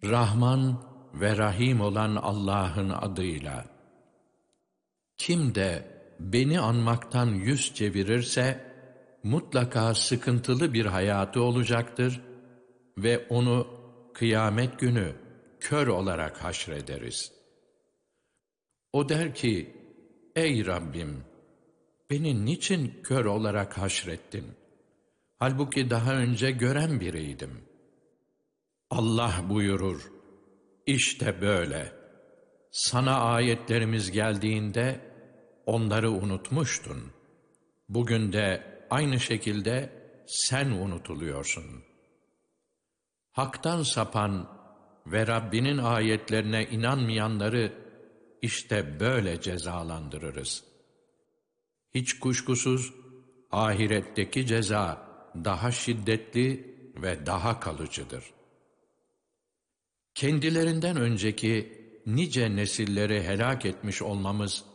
Rahman ve Rahim olan Allah'ın adıyla. Kim de beni anmaktan yüz çevirirse, mutlaka sıkıntılı bir hayatı olacaktır ve onu kıyamet günü kör olarak haşrederiz. O der ki, ey Rabbim, beni niçin kör olarak haşrettin? Halbuki daha önce gören biriydim. Allah buyurur, işte böyle. Sana ayetlerimiz geldiğinde onları unutmuştun. Bugün de aynı şekilde sen unutuluyorsun. Hak'tan sapan ve Rabbinin ayetlerine inanmayanları işte böyle cezalandırırız. Hiç kuşkusuz ahiretteki ceza daha şiddetli ve daha kalıcıdır. Kendilerinden önceki nice nesilleri helak etmiş olmamız